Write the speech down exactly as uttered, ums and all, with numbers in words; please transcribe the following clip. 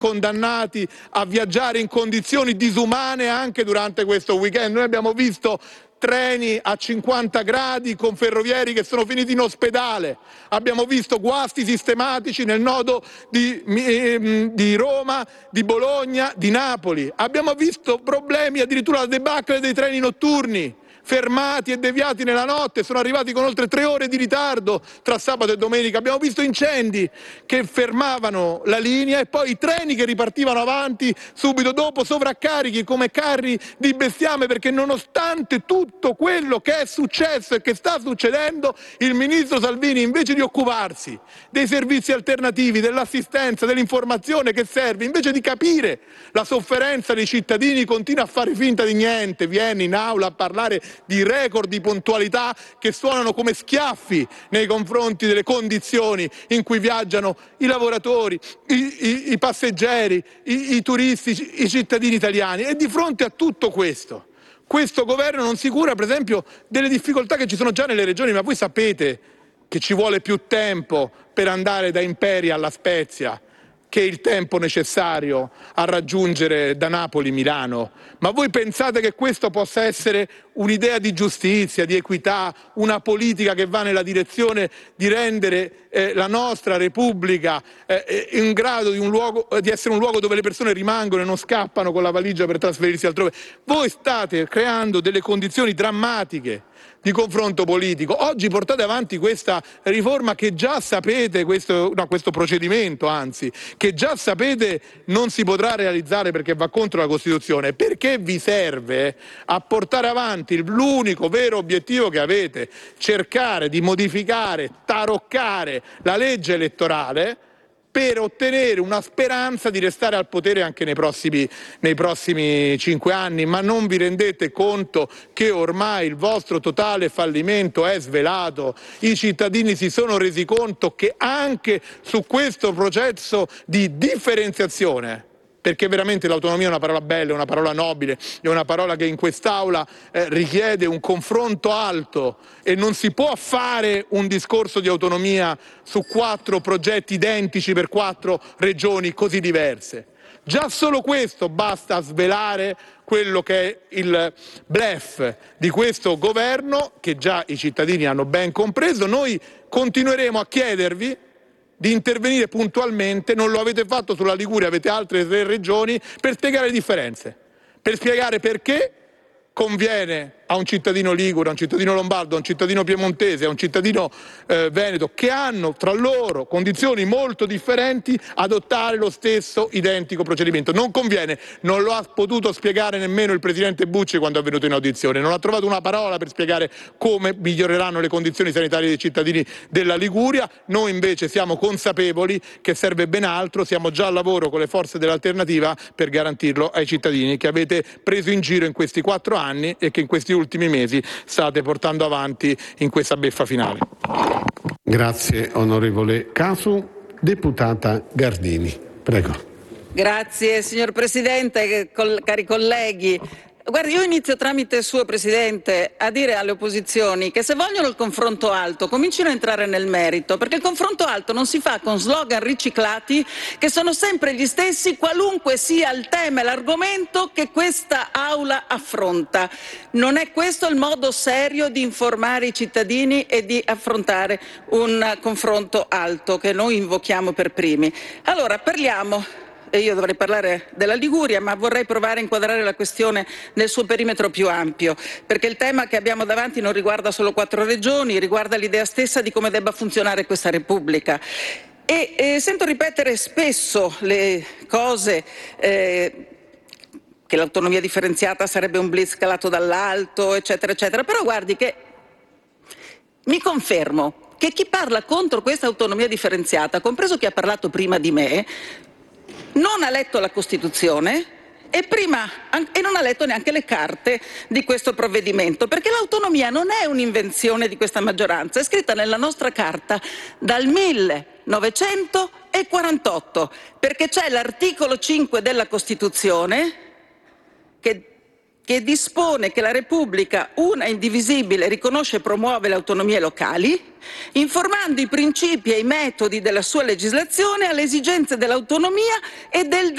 condannati a viaggiare in condizioni disumane anche durante questo weekend. Noi abbiamo visto treni a cinquanta gradi con ferrovieri che sono finiti in ospedale, abbiamo visto guasti sistematici nel nodo di, di Roma, di Bologna, di Napoli, abbiamo visto problemi, addirittura la debacle dei treni notturni, fermati e deviati nella notte, sono arrivati con oltre tre ore di ritardo tra sabato e domenica, abbiamo visto incendi che fermavano la linea e poi i treni che ripartivano avanti subito dopo, sovraccarichi come carri di bestiame, perché nonostante tutto quello che è successo e che sta succedendo, il ministro Salvini, invece di occuparsi dei servizi alternativi, dell'assistenza, dell'informazione che serve, invece di capire la sofferenza dei cittadini, continua a fare finta di niente, viene in aula a parlare di record di puntualità che suonano come schiaffi nei confronti delle condizioni in cui viaggiano i lavoratori, i, i, i passeggeri, i, i turisti, i cittadini italiani. E di fronte a tutto questo, questo governo non si cura, per esempio, delle difficoltà che ci sono già nelle regioni, ma voi sapete che ci vuole più tempo per andare da Imperia alla Spezia che il tempo necessario a raggiungere da Napoli Milano. Ma voi pensate che questo possa essere un'idea di giustizia, di equità, una politica che va nella direzione di rendere eh, la nostra Repubblica eh, in grado di, un luogo, di essere un luogo dove le persone rimangono e non scappano con la valigia per trasferirsi altrove? Voi state creando delle condizioni drammatiche di confronto politico. Oggi portate avanti questa riforma che già sapete, questo, no, questo procedimento anzi, che già sapete non si potrà realizzare perché va contro la Costituzione, perché vi serve a portare avanti l'unico vero obiettivo che avete, cercare di modificare, taroccare la legge elettorale per ottenere una speranza di restare al potere anche nei prossimi, nei prossimi cinque anni, ma non vi rendete conto che ormai il vostro totale fallimento è svelato, i cittadini si sono resi conto che anche su questo processo di differenziazione, perché veramente l'autonomia è una parola bella, è una parola nobile, è una parola che in quest'Aula eh, richiede un confronto alto e non si può fare un discorso di autonomia su quattro progetti identici per quattro regioni così diverse. Già solo questo basta a svelare quello che è il bluff di questo governo, che già i cittadini hanno ben compreso. Noi continueremo a chiedervi di intervenire puntualmente, non lo avete fatto sulla Liguria, avete altre tre regioni, per spiegare le differenze, per spiegare perché conviene a un cittadino ligure, a un cittadino lombardo, a un cittadino piemontese, a un cittadino eh, veneto, che hanno tra loro condizioni molto differenti, adottare lo stesso identico procedimento. Non conviene, non lo ha potuto spiegare nemmeno il presidente Bucci quando è venuto in audizione, non ha trovato una parola per spiegare come miglioreranno le condizioni sanitarie dei cittadini della Liguria. Noi invece siamo consapevoli che serve ben altro, siamo già al lavoro con le forze dell'alternativa per garantirlo ai cittadini che avete preso in giro in questi quattro anni e che in questi ultimi mesi state portando avanti in questa beffa finale. Grazie onorevole Casu. Deputata Gardini, prego. Grazie signor Presidente, cari colleghi. Guardi, io inizio tramite suo Presidente a dire alle opposizioni che se vogliono il confronto alto comincino a entrare nel merito, perché il confronto alto non si fa con slogan riciclati che sono sempre gli stessi qualunque sia il tema e l'argomento che questa Aula affronta. Non è questo il modo serio di informare i cittadini e di affrontare un confronto alto che noi invochiamo per primi. Allora parliamo. E io dovrei parlare della Liguria, ma vorrei provare a inquadrare la questione nel suo perimetro più ampio, perché il tema che abbiamo davanti non riguarda solo quattro regioni, riguarda l'idea stessa di come debba funzionare questa Repubblica. E eh, sento ripetere spesso le cose eh, che l'autonomia differenziata sarebbe un blitz calato dall'alto, eccetera, eccetera, però guardi che mi confermo che chi parla contro questa autonomia differenziata, compreso chi ha parlato prima di me, non ha letto la Costituzione e, prima, e non ha letto neanche le carte di questo provvedimento, perché l'autonomia non è un'invenzione di questa maggioranza, è scritta nella nostra Carta dal millenovecentoquarantotto, perché c'è l'articolo cinque della Costituzione che che dispone che la Repubblica, una e indivisibile, riconosce e promuove le autonomie locali, informando i principi e i metodi della sua legislazione alle esigenze dell'autonomia e del